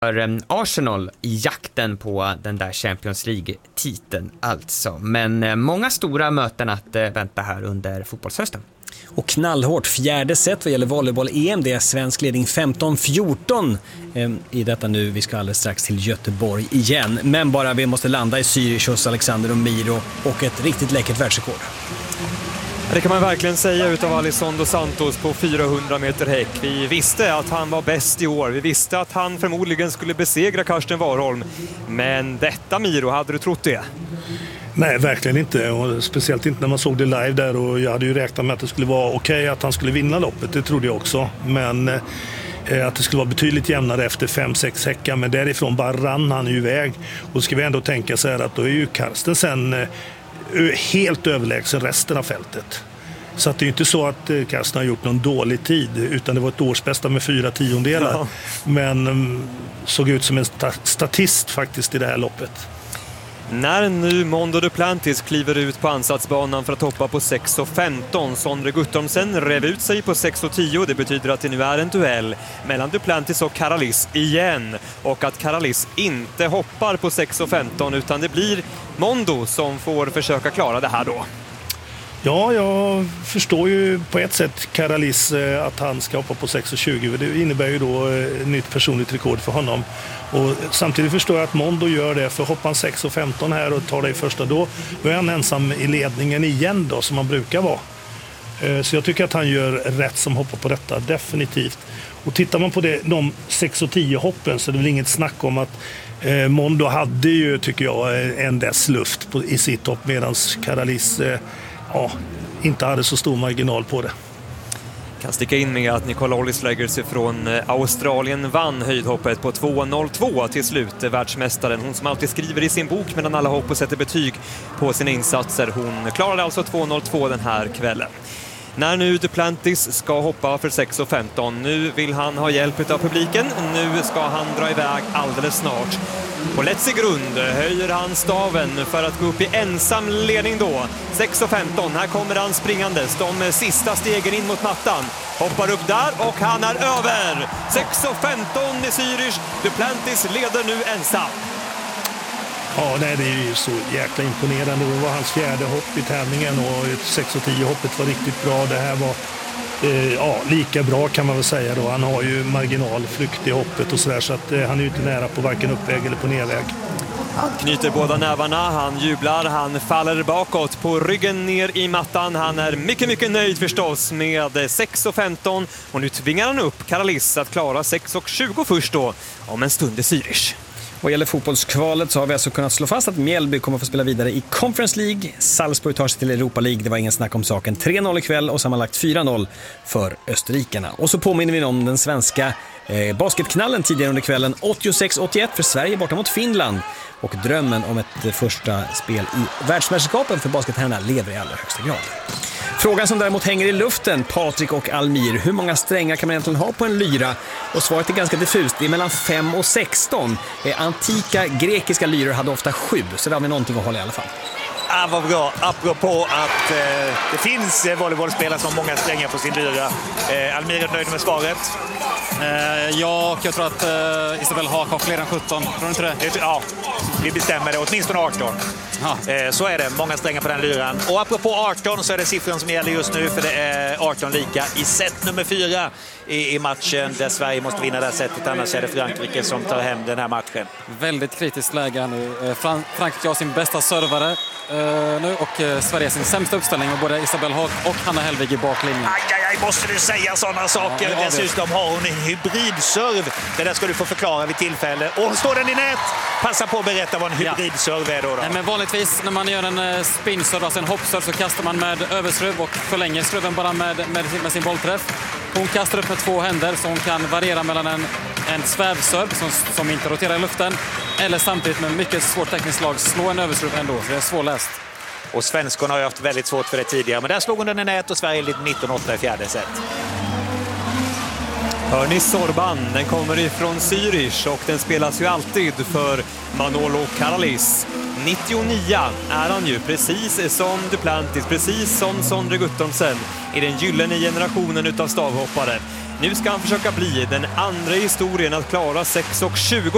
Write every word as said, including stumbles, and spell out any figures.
för Arsenal i jakten på den där Champions League-titeln alltså. Men många stora möten att vänta här under fotbollshösten. Och knallhårt fjärde set vad gäller volleyboll-E M. Det är svensk ledning femton fjorton eh, i detta nu. Vi ska alldeles strax till Göteborg igen. Men bara vi måste landa i Zürich hos Alexander Omiro och ett riktigt läckert världsrekord. Det kan man verkligen säga utav Alisson dos Santos på fyrahundra meter häck. Vi visste att han var bäst i år. Vi visste att han förmodligen skulle besegra Karsten Warholm. Men detta, Miro, hade du trott det? Nej, verkligen inte. Och speciellt inte när man såg det live där. Och jag hade ju räknat med att det skulle vara okej okay att han skulle vinna loppet. Det trodde jag också. Men eh, att det skulle vara betydligt jämnare efter fem sex häckar. Men därifrån bara rann han ju iväg. Och då ska vi ändå tänka så här att då är ju Karsten sen eh, helt överlägsen resten av fältet. Så att det är ju inte så att eh, Karsten har gjort någon dålig tid. Utan det var ett årsbästa med fyra tiondelar. Ja. Men eh, såg ut som en sta- statist faktiskt i det här loppet. När nu Mondo Duplantis kliver ut på ansatsbanan för att hoppa på sex femton, Sondre Guttormsen rev ut sig på sex tio. Det betyder att det nu är en duell mellan Duplantis och Karalis igen. Och att Karalis inte hoppar på sex femton utan det blir Mondo som får försöka klara det här då. Ja, jag förstår ju på ett sätt Karalis att han ska hoppa på sex tjugo. Det innebär ju då ett nytt personligt rekord för honom. Och samtidigt förstår jag att Mondo gör det, för hoppar han sex femton här och tar det i första, då är han ensam i ledningen igen då, som han brukar vara. Så jag tycker att han gör rätt som hoppar på detta, definitivt. Och tittar man på det, de sex tio hoppen, så är det väl inget snack om att eh, Mondo hade ju, tycker jag, en dess luft på, i sitt hopp, medan Karalis eh, ja, inte hade så stor marginal på det. Kan sticka in med att Nicole Ollisleggers från Australien vann höjdhoppet på två noll två till slut, världsmästaren. Hon som alltid skriver i sin bok medan alla hopp och sätter betyg på sina insatser. Hon klarade alltså två noll två den här kvällen. När nu Duplantis ska hoppa för sex femton, nu vill han ha hjälp av publiken. Nu ska han dra iväg alldeles snart. På lättsig grund höjer han staven för att gå upp i ensam ledning då. sex femton, här kommer han springandes. De sista stegen in mot mattan. Hoppar upp där och han är över. sex femton i Zürich. Duplantis leder nu ensam. Ja, nej, det är ju så jäkla imponerande. Det var hans fjärde hopp i tävlingen och sex tio hoppet var riktigt bra. Det här var eh, ja, lika bra kan man väl säga då. Han har ju marginalflykt i hoppet och sådär, så att eh, han är ju inte nära på varken uppväg eller på nedväg. Han knyter båda nävarna, han jublar, han faller bakåt på ryggen ner i mattan. Han är mycket, mycket nöjd förstås med sex femton och nu tvingar han upp Karalis att klara sex tjugo först då, om en stund i Zürich. Vad gäller fotbollskvalet så har vi alltså kunnat slå fast att Mjällby kommer att få spela vidare i Conference League. Salzburg tar sig till Europa League, det var ingen snack om saken. tre noll ikväll och sammanlagt fyra noll för österrikarna. Och så påminner vi om den svenska eh, basketknallen tidigare under kvällen. åttiosex åttioett för Sverige borta mot Finland. Och drömmen om ett eh, första spel i världsmästerskapen för basketherrarna lever i allra högsta grad. Frågan som däremot hänger i luften, Patrik och Almir, hur många strängar kan man egentligen ha på en lyra? Och svaret är ganska diffust, det är mellan fem och sexton. Antika grekiska lyror hade ofta sju, så där har vi någonting att hålla i alla fall. Ah, vad bra, apropå att eh, det finns eh, volleybollspelare som har många strängar på sin lyra. Eh, Almir är nöjd med svaret. Eh, ja, och jag tror att eh, Isabelle Haak har fler än sjutton, tror du inte det? Ja, vi bestämmer det, åtminstone arton. Eh, så är det, många strängar på den lyran. Och apropå arton så är det siffran som gäller just nu, för det är arton lika i set nummer fyra i, i matchen där Sverige måste vinna det här setet, annars är det Frankrike som tar hem den här matchen. Väldigt kritiskt läge nu. Fran- Frankrike har sin bästa servare Uh, nu och uh, Sverige sin sämsta uppställning med både Isabelle Haak och Hanna Hellvig i baklinjen. Aj, aj, aj, måste du säga sådana saker? Ja, dessutom har hon en hybridserv. Det där ska du få förklara vid tillfälle. Och står den i nät? Passa på att berätta vad en hybridserv är då. då. Nej, men vanligtvis när man gör en uh, spinserv, alltså en hoppserv, så kastar man med överskruv och förlänger skruven bara med, med, med sin bollträff. Hon kastar upp med två händer så hon kan variera mellan en, en svävserv som, som inte roterar i luften eller samtidigt med mycket svårt tekniskt slag slå en överskruv ändå. Så det är svårläst. Och svenskorna har ju haft väldigt svårt för det tidigare. Men där slog hon den i nät och Sverige lite nitton åtta i fjärde set. Hör ni Sorban? Den kommer ifrån Zürich och den spelas ju alltid för Manolo Karalis. nittionio är han ju, precis som Duplantis, precis som Sondre Guttormsen i den gyllene generationen utav stavhoppare. Nu ska han försöka bli den andra historien att klara sex tjugo.